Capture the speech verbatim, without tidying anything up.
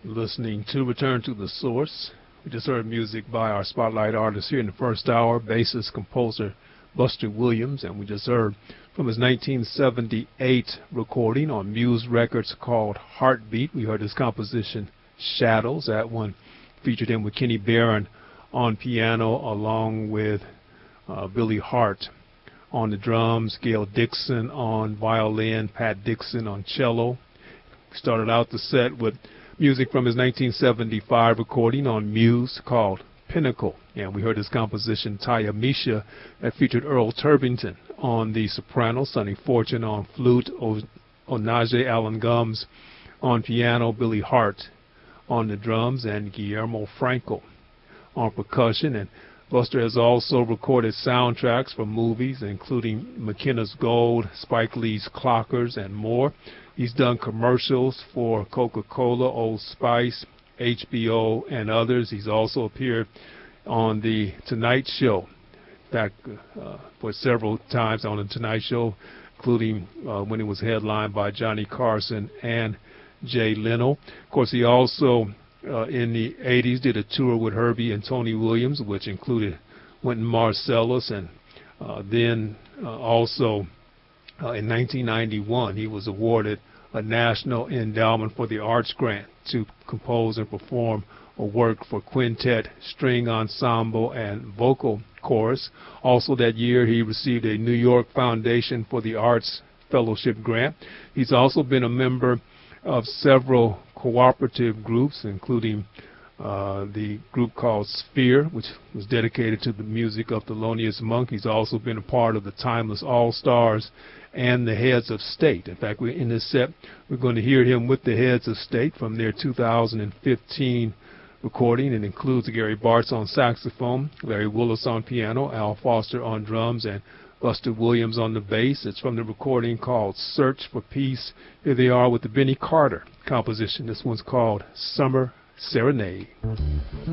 Listening to Return to the Source. We just heard music by our spotlight artist here in the first hour, bassist composer Buster Williams, and we just heard from his nineteen seventy-eight recording on Muse Records called Heartbeat. We heard his composition Shadows. That one featured him with Kenny Barron on piano, along with uh, Billy Hart on the drums, Gail Dixon on violin, Pat Dixon on cello. We started out the set with music from his nineteen seventy-five recording on Muse called Pinnacle. And we heard his composition Taya Misha that featured Earl Turbington on the soprano, Sonny Fortune on flute, o- Onaje Allen Gums on piano, Billy Hart on the drums, and Guillermo Franco on percussion. And Buster has also recorded soundtracks for movies, including McKenna's Gold, Spike Lee's Clockers, and more. He's done commercials for Coca-Cola, Old Spice, H B O, and others. He's also appeared on The Tonight Show, in fact, uh, for several times on The Tonight Show, including uh, when it was headlined by Johnny Carson and Jay Leno. Of course, he also, uh, in the eighties, did a tour with Herbie and Tony Williams, which included Wynton Marsalis, and uh, then uh, also uh, in nineteen ninety-one, he was awarded a National Endowment for the Arts grant to compose and perform a work for quintet, string ensemble, and vocal chorus. Also that year, he received a New York Foundation for the Arts Fellowship grant. He's also been a member of several cooperative groups, including uh, the group called Sphere, which was dedicated to the music of Thelonious Monk. He's also been a part of the Timeless All-Stars and the Heads of State. In fact, we're in this set, we're going to hear him with the Heads of State from their two thousand fifteen recording. It includes Gary Bartz on saxophone, Larry Willis on piano, Al Foster on drums, and Buster Williams on the bass. It's from the recording called Search for Peace. Here they are with the Benny Carter composition. This one's called Summer Serenade.